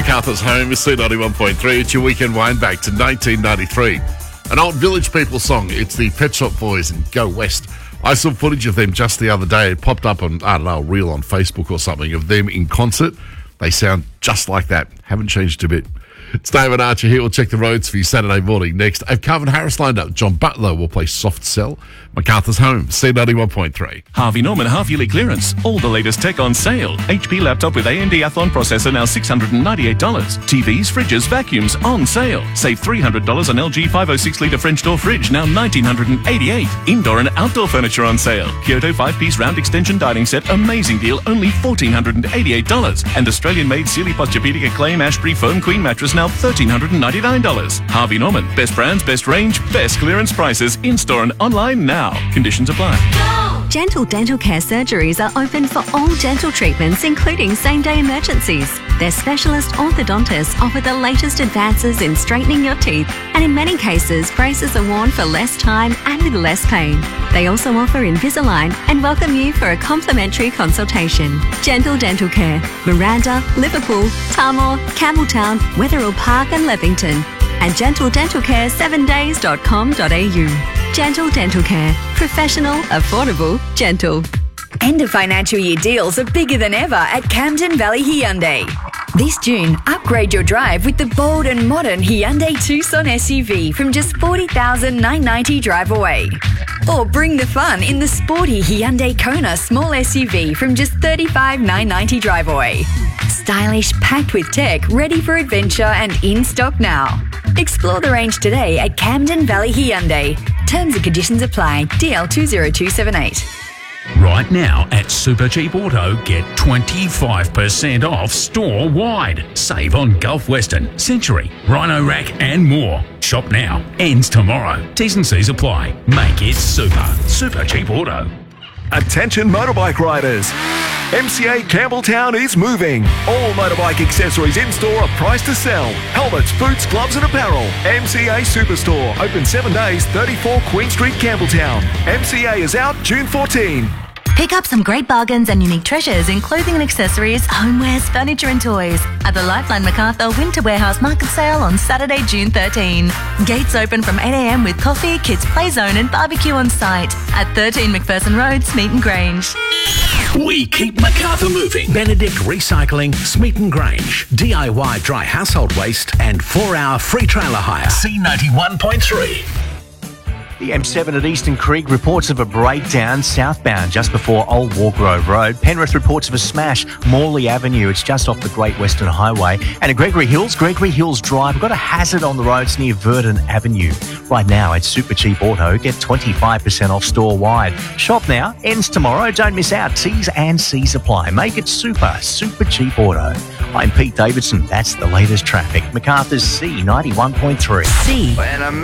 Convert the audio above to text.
MacArthur's Home is C91.3. It's your weekend wind back to 1993. An old Village People song. It's the Pet Shop Boys and Go West. I saw footage of them just the other day. It popped up on, I don't know, a reel on Facebook or something of them in concert. They sound just like that. Haven't changed a bit. It's David Archer here. We'll check the roads for you Saturday morning. Next, I have Calvin Harris lined up. John Butler will play Soft Cell. MacArthur's Home, C91.3. Harvey Norman half-yearly clearance. All the latest tech on sale. HP laptop with AMD Athlon processor now $698. TVs, fridges, vacuums on sale. Save $300 on LG 506-litre French door fridge, now $1,988. Indoor and outdoor furniture on sale. Kyoto 5-piece round extension dining set, amazing deal, only $1,488. And Australian-made Sealy Posturepedic Acclaim Ashbury Foam Queen mattress, now $1,399. Harvey Norman, best brands, best range, best clearance prices, in-store and online now. Conditions apply. Gentle Dental Care surgeries are open for all dental treatments, including same-day emergencies. Their specialist orthodontists offer the latest advances in straightening your teeth, and in many cases, braces are worn for less time and with less pain. They also offer Invisalign and welcome you for a complimentary consultation. Gentle Dental Care, Miranda, Liverpool, Tamworth, Campbelltown, Wetherill Park and Lethington. And gentledentalcare7days.com.au. Gentle Dental Care. Professional, affordable, gentle. End of financial year deals are bigger than ever at Camden Valley Hyundai. This June, upgrade your drive with the bold and modern Hyundai Tucson SUV from just $40,990 drive away. Or bring the fun in the sporty Hyundai Kona small SUV from just $35,990 drive away. Stylish, packed with tech, ready for adventure and in stock now. Explore the range today at Camden Valley Hyundai. Terms and conditions apply. DL 20278. Right now at Super Cheap Auto, get 25% off store-wide. Save on Gulf Western, Century, Rhino Rack and more. Shop now. Ends tomorrow. T's and C's apply. Make it super. Super Cheap Auto. Attention motorbike riders. MCA Campbelltown is moving. All motorbike accessories in store are priced to sell. Helmets, boots, gloves and apparel. MCA Superstore. Open 7 days, 34 Queen Street, Campbelltown. MCA is out June 14. Pick up some great bargains and unique treasures in clothing and accessories, homewares, furniture and toys at the Lifeline MacArthur Winter Warehouse Market Sale on Saturday, June 13. Gates open from 8 a.m. with coffee, kids play zone and barbecue on site at 13 McPherson Road, Smeaton Grange. We keep MacArthur moving. Benedict Recycling, Smeaton Grange. DIY dry household waste and 4-hour free trailer hire. C91.3. The M7 at Eastern Creek reports of a breakdown southbound just before Old Wargrove Road. Penrith reports of a smash, Morley Avenue. It's just off the Great Western Highway. And at Gregory Hills Drive, we've got a hazard on the roads near Verdon Avenue. Right now at Super Cheap Auto, get 25% off store-wide. Shop now, ends tomorrow. Don't miss out. T's and C's apply. Make it super cheap auto. I'm Pete Davidson. That's the latest traffic. MacArthur's C91.3. C.